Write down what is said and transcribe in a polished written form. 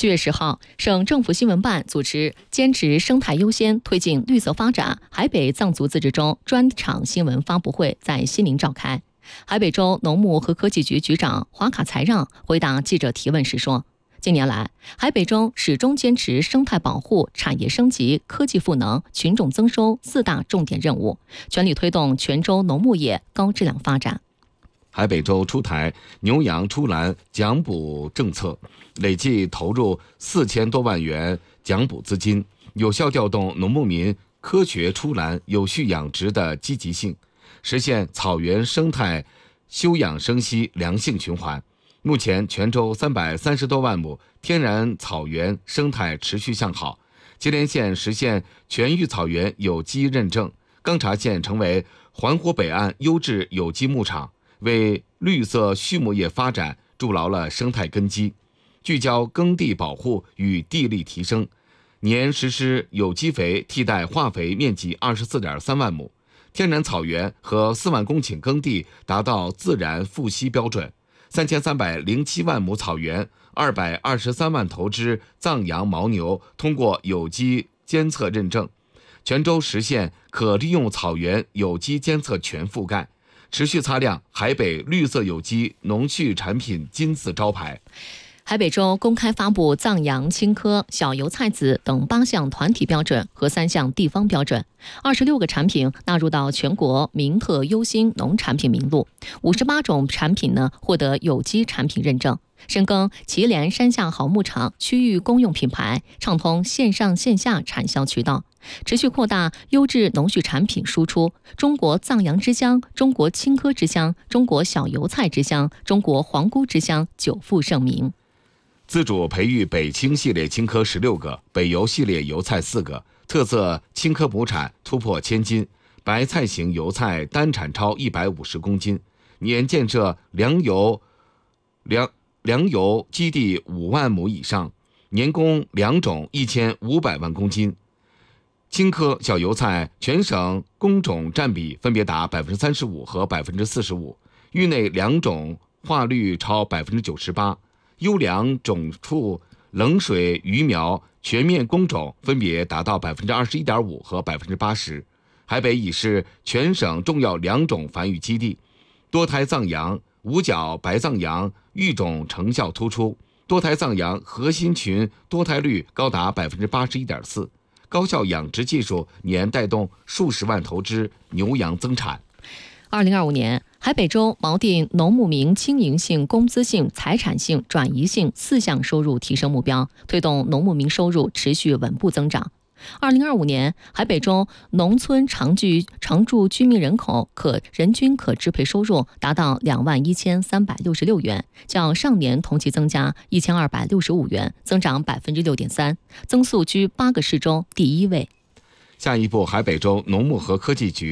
7月10号，省政府新闻办组织坚持生态优先，推进绿色发展海北藏族自治州专场新闻发布会在西宁召开。海北州农牧和科技局局长华卡才让回答记者提问时说，近年来，海北州始终坚持生态保护、产业升级、科技赋能、群众增收4大重点任务，全力推动全州农牧业高质量发展。 海北州出台牛羊出栏奖补政策，累计投入4000多万元奖补资金，有效调动农牧民科学出栏、有序养殖的积极性，实现草原生态休养生息良性循环。目前，全州330多万亩天然草原生态持续向好，接连县实现全域草原有机认证，钢察县成为环湖北岸优质有机牧场，为绿色畜牧业发展筑牢了生态根基。聚焦耕地保护与地力提升，年实施有机肥替代化肥面积24.3万亩，天然草原和4万公顷耕地达到自然富硒标准，3307万亩草原，223万头只藏羊牦牛通过有机监测认证，全州实现可利用草原有机监测全覆盖，持续擦亮海北绿色有机农畜产品金字招牌。 海北州公开发布藏羊、青稞、小油菜籽等8项团体标准和3项地方标准，26个产品纳入到全国名特优新农产品名录，58种产品获得有机产品认证。深耕祁连山下好牧场区域公用品牌，畅通线上线下产销渠道，持续扩大优质农畜产品输出。中国藏羊之乡、中国青稞之乡、中国小油菜之乡、中国黄菇之乡久负盛名。 自主培育北青系列青稞16个，北油系列油菜4个，特色青稞亩产突破1000斤，白菜型油菜单产超150公斤，年建设粮油基地5万亩以上，年供良种1500万公斤。青稞、小油菜全省供种占比分别达35%和45%，域内良种化率超98%。优良种畜冷水鱼苗全面供种分别达到21.5%和80%。海北已是全省重要良种繁育基地，多胎藏羊、五角白藏羊育种成效突出，多胎藏羊核心群多胎率高达81.4%，高效养殖技术年带动数十万头只牛羊增产。 2025年，海北州锚定农牧民经营性、工资性、财产性、转移性4项收入提升目标，推动农牧民收入持续稳步增长。2025年，海北州农村常住居民人口人均可支配收入达到21366元，较上年同期增加1265元，增长6.3%，增速居8个市州第1位。 下一步，海北州农牧和科技局